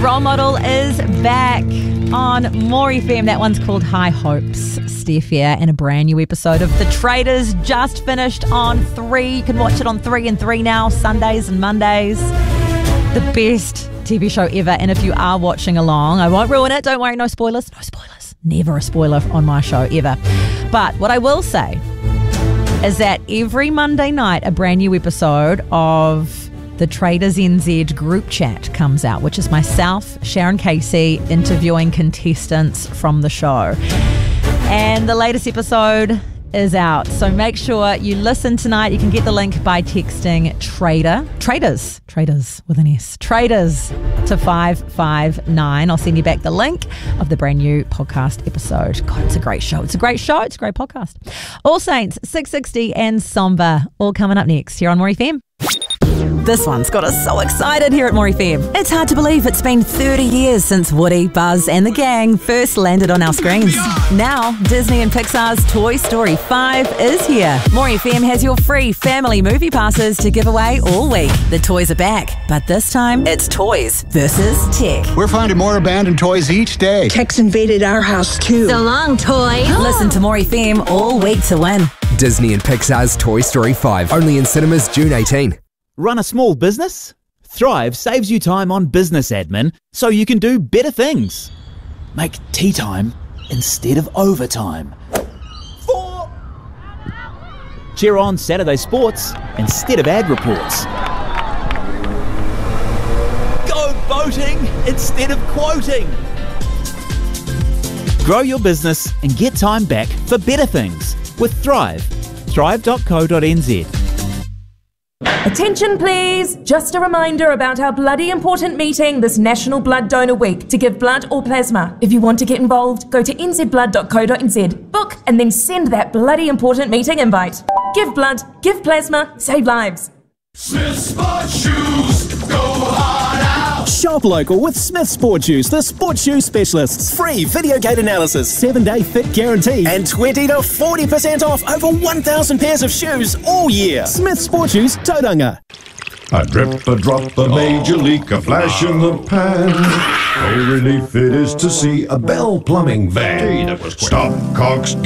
Role Model is back on More FM. That one's called High Hopes. Steph here, and a brand new episode of The Traitors just finished on 3. You can watch it on 3 and 3 now, Sundays and Mondays. The best TV show ever. And if you are watching along, I won't ruin it. Don't worry, no spoilers. No spoilers. Never a spoiler on my show, ever. But what I will say is that every Monday night, a brand new episode of the Traitors NZ group chat comes out, which is myself, Sharon Casey, interviewing contestants from the show. And the latest episode is out. So make sure you listen tonight. You can get the link by texting Traitors with an S, Traitors to 559. I'll send you back the link of the brand new podcast episode. God, it's a great show. It's a great show. It's a great podcast. All Saints, 660 and Somber, all coming up next here on More FM. This one's got us so excited here at More FM. It's hard to believe it's been 30 years since Woody, Buzz and the gang first landed on our screens. Now, Disney and Pixar's Toy Story 5 is here. More FM has your free family movie passes to give away all week. The toys are back, but this time it's toys versus tech. We're finding more abandoned toys each day. Tech's invaded our house too. So long, toy. Listen to More FM all week to win. Disney and Pixar's Toy Story 5, only in cinemas June 18. Run a small business? Thrive saves you time on business admin so you can do better things. Make tea time instead of overtime. 4. Cheer on Saturday sports instead of ad reports. Go boating instead of quoting. Grow your business and get time back for better things with Thrive. Thrive.co.nz. Attention please! Just a reminder about our bloody important meeting this National Blood Donor Week to give blood or plasma. If you want to get involved, go to nzblood.co.nz, book and then send that bloody important meeting invite. Give blood, give plasma, save lives. Smith Sport Shoes, go hard out! Shop local with Smith Sport Shoes, the sport shoe specialists. Free video gate analysis, 7-day fit guarantee, and 20 to 40% off over 1,000 pairs of shoes all year. Smith Sport Shoes, Tauranga. A drip, a drop, a major leak, a flash in the pan. Oh, relief it is to see a Bell Plumbing van. Stop, cogs,